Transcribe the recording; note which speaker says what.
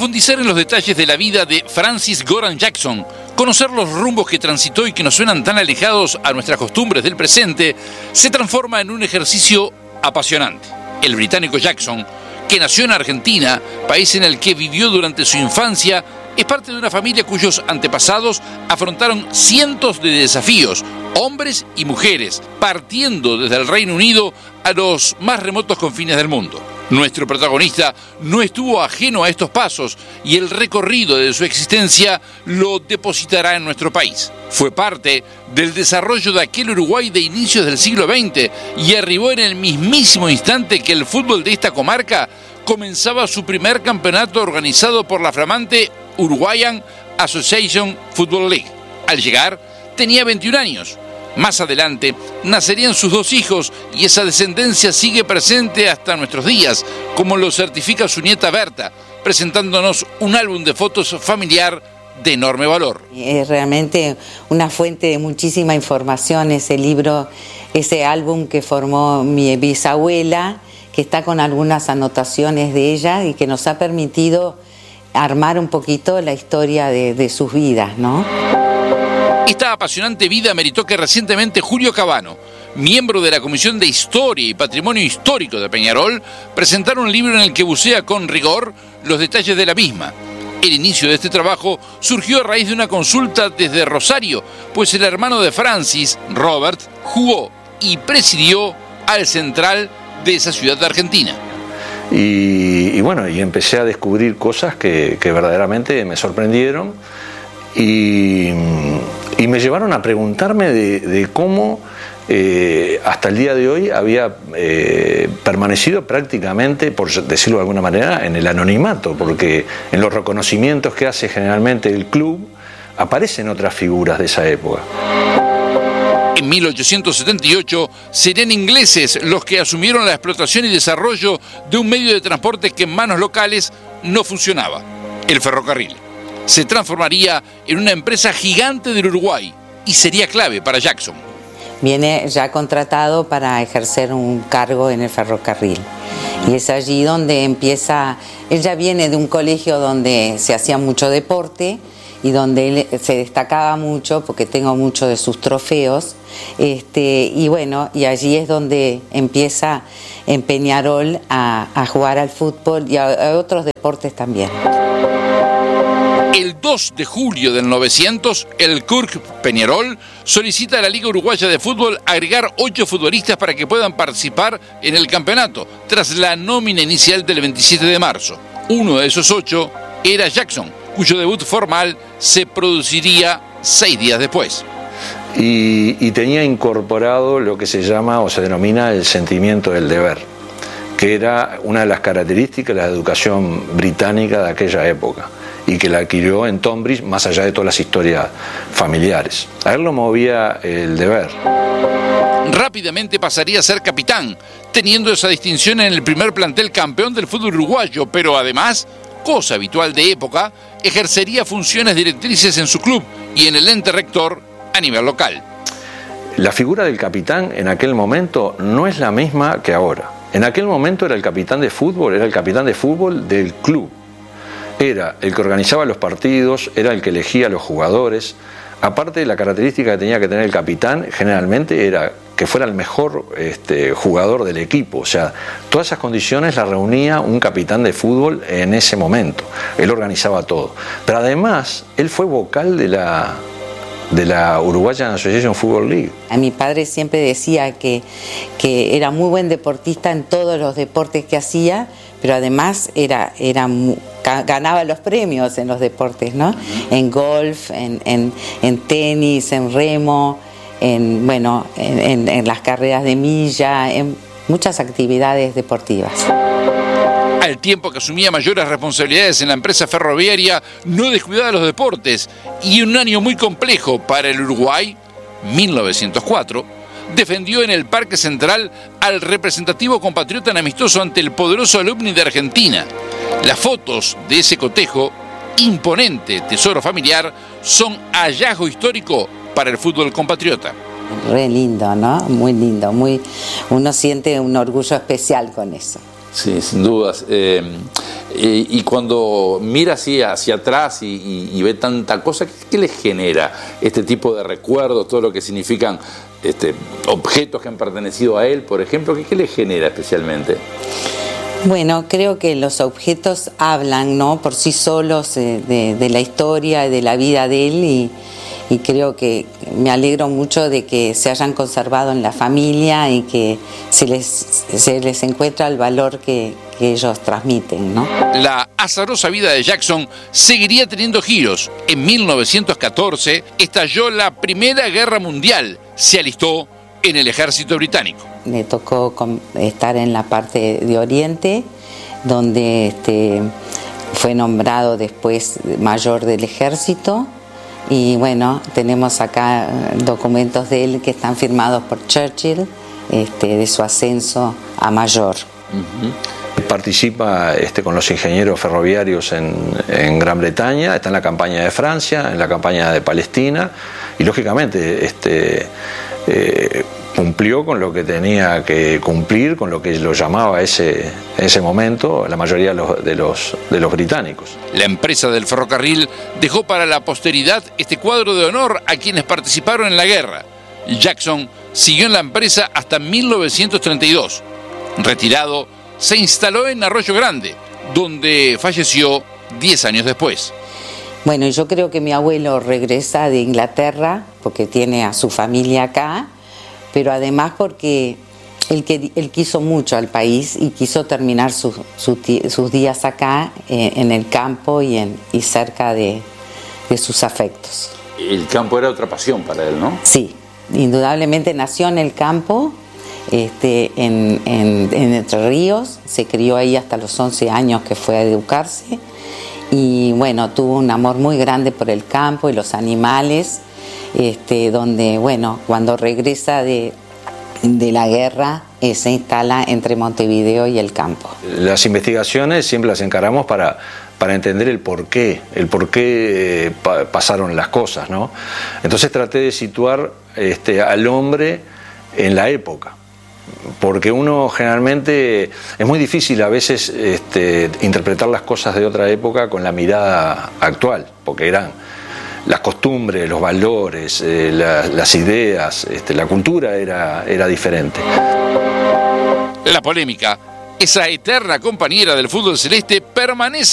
Speaker 1: Profundizar en los detalles de la vida de Francis Goran Jackson, conocer los rumbos que transitó y que nos suenan tan alejados a nuestras costumbres del presente, se transforma en un ejercicio apasionante. El británico Jackson, que nació en Argentina, país en el que vivió durante su infancia, es parte de una familia cuyos antepasados afrontaron cientos de desafíos, hombres y mujeres, partiendo desde el Reino Unido a los más remotos confines del mundo. Nuestro protagonista no estuvo ajeno a estos pasos y el recorrido de su existencia lo depositará en nuestro país. Fue parte del desarrollo de aquel Uruguay de inicios del siglo XX y arribó en el mismísimo instante que el fútbol de esta comarca comenzaba su primer campeonato organizado por la flamante Uruguayan Association Football League. Al llegar, tenía 21 años. Más adelante nacerían sus 2 hijos y esa descendencia sigue presente hasta nuestros días, como lo certifica su nieta Berta, presentándonos un álbum de fotos familiar de enorme valor.
Speaker 2: Es realmente una fuente de muchísima información ese libro, ese álbum que formó mi bisabuela, que está con algunas anotaciones de ella y que nos ha permitido armar un poquito la historia de sus vidas, ¿no?
Speaker 1: Esta apasionante vida meritó que recientemente Julio Cabano, miembro de la Comisión de Historia y Patrimonio Histórico de Peñarol, presentara un libro en el que bucea con rigor los detalles de la misma. El inicio de este trabajo surgió a raíz de una consulta desde Rosario, pues el hermano de Francis, Robert, jugó y presidió al Central de esa ciudad de Argentina.
Speaker 3: Y bueno, y empecé a descubrir cosas que verdaderamente me sorprendieron y me llevaron a preguntarme de cómo hasta el día de hoy había permanecido prácticamente, por decirlo de alguna manera, en el anonimato, porque en los reconocimientos que hace generalmente el club aparecen otras figuras de esa época.
Speaker 1: En 1878 serían ingleses los que asumieron la explotación y desarrollo de un medio de transporte que en manos locales no funcionaba, el ferrocarril. Se transformaría en una empresa gigante del Uruguay y sería clave para Jackson.
Speaker 2: Viene ya contratado para ejercer un cargo en el ferrocarril y es allí donde empieza. Él ya viene de un colegio donde se hacía mucho deporte y donde él se destacaba mucho, porque tengo muchos de sus trofeos, y bueno, y allí es donde empieza en Peñarol a jugar al fútbol y a otros deportes también.
Speaker 1: El 2 de julio del 900, el CURC Peñarol solicita a la Liga Uruguaya de Fútbol agregar 8 futbolistas para que puedan participar en el campeonato, tras la nómina inicial del 27 de marzo. Uno de esos 8 era Jackson, cuyo debut formal se produciría 6 días después.
Speaker 3: Y tenía incorporado lo que se llama o se denomina el sentimiento del deber, que era una de las características de la educación británica de aquella época y que la adquirió en Tonbridge, más allá de todas las historias familiares. A él lo movía el deber.
Speaker 1: Rápidamente pasaría a ser capitán, teniendo esa distinción en el primer plantel campeón del fútbol uruguayo, pero además, cosa habitual de época, ejercería funciones directrices en su club y en el ente rector a nivel local.
Speaker 3: La figura del capitán en aquel momento no es la misma que ahora. En aquel momento era el capitán de fútbol, era el capitán de fútbol del club. Era el que organizaba los partidos, era el que elegía a los jugadores. Aparte, la característica que tenía que tener el capitán generalmente era que fuera el mejor jugador del equipo. O sea, todas esas condiciones las reunía un capitán de fútbol en ese momento. Él organizaba todo. Pero además, él fue vocal de la Uruguayan Association Football League.
Speaker 2: A mi padre siempre decía que era muy buen deportista en todos los deportes que hacía, pero además ganaba los premios en los deportes, ¿no? En golf, en tenis, en remo, en las carreras de milla, en muchas actividades deportivas.
Speaker 1: Al tiempo que asumía mayores responsabilidades en la empresa ferroviaria, no descuidaba los deportes, y en un año muy complejo para el Uruguay, 1904, defendió en el Parque Central al representativo compatriota en amistoso ante el poderoso Alumni de Argentina. Las fotos de ese cotejo, imponente tesoro familiar, son hallazgo histórico para el fútbol compatriota.
Speaker 2: Re lindo, ¿no? Muy lindo, uno siente un orgullo especial con eso.
Speaker 1: Sí, sin dudas. Y cuando mira así hacia atrás y ve tanta cosa, ¿qué le genera este tipo de recuerdos, todo lo que significan objetos que han pertenecido a él, por ejemplo? ¿Qué le genera especialmente?
Speaker 2: Bueno, creo que los objetos hablan, ¿no?, por sí solos de la historia y de la vida de él, y creo que me alegro mucho de que se hayan conservado en la familia y que se les encuentra el valor que ellos transmiten, ¿no?
Speaker 1: La azarosa vida de Jackson seguiría teniendo giros. En 1914 estalló la Primera Guerra Mundial. Se alistó en el ejército británico.
Speaker 2: Me tocó estar en la parte de Oriente, donde fue nombrado después mayor del ejército. Y bueno, tenemos acá documentos de él que están firmados por Churchill, de su ascenso a mayor.
Speaker 3: Participa con los ingenieros ferroviarios en Gran Bretaña, está en la campaña de Francia, en la campaña de Palestina, y lógicamente cumplió con lo que tenía que cumplir, con lo que lo llamaba en ese momento la mayoría de los británicos.
Speaker 1: La empresa del ferrocarril dejó para la posteridad este cuadro de honor a quienes participaron en la guerra. Jackson siguió en la empresa hasta 1932. Retirado, se instaló en Arroyo Grande, donde falleció 10 años después.
Speaker 2: Bueno, yo creo que mi abuelo regresa de Inglaterra porque tiene a su familia acá, pero además porque él quiso mucho al país y quiso terminar sus días acá, en el campo y cerca de sus afectos.
Speaker 1: El campo era otra pasión para él, ¿no?
Speaker 2: Sí, indudablemente nació en el campo, en Entre Ríos, se crió ahí hasta los 11 años que fue a educarse, y bueno, tuvo un amor muy grande por el campo y los animales, donde, bueno, cuando regresa de la guerra, se instala entre Montevideo y el campo.
Speaker 3: Las investigaciones siempre las encaramos para entender el por qué pasaron las cosas, ¿no? Entonces traté de situar al hombre en la época, porque uno generalmente es muy difícil a veces interpretar las cosas de otra época con la mirada actual, porque eran las costumbres, los valores, las ideas, la cultura era diferente.
Speaker 1: La polémica, esa eterna compañera del fútbol celeste, permanece